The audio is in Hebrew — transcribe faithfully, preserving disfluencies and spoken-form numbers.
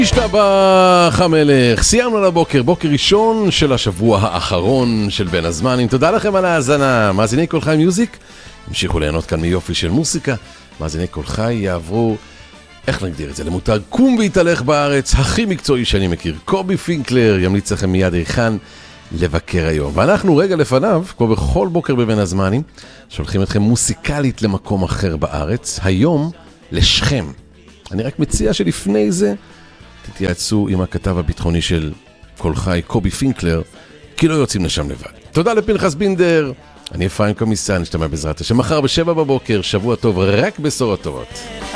השתבח המלך, סיימנו לבוקר, בוקר ראשון של השבוע האחרון של בין הזמנים. תודה לכם על ההאזנה. מאזיני כל חי מיוזיק המשיכו ליהנות כאן מיופי של מוסיקה. מאזיני כל חי יעברו, איך נגדיר את זה, למותג קום והתהלך בארץ הכי מקצועי שאני מכיר. קובי פינקלר ימליץ לכם מיד היכן לבקר היום, ואנחנו רגע לפניו, כמו בכל בוקר בבין הזמנים, שולחים אתכם מוסיקלית למקום אחר בארץ, היום לשכם. אני רק מציע שלפני זה תתייעצו עם הכתב הביטחוני של כל חי, קובי פינקלר, כי לא יוצאים לשם לבד. תודה לפנחס בינדר, אני אפרים קומיסן, נשתמע בעזרת השם מחר בשבע בבוקר, שבוע טוב, רק בשורות טובות.